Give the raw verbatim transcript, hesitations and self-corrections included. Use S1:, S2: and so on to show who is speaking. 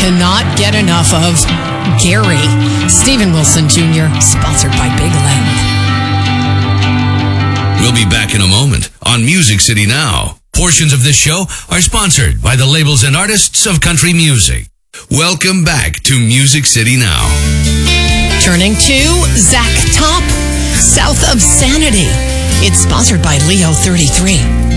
S1: cannot get enough of Gary. Steven Wilson Junior, sponsored by Big Loud.
S2: We'll be back in a moment on Music City Now. Portions of this show are sponsored by the labels and artists of country music. Welcome back to Music City Now.
S1: Turning to Zach Top, South of Sanity. It's sponsored by Leo thirty-three.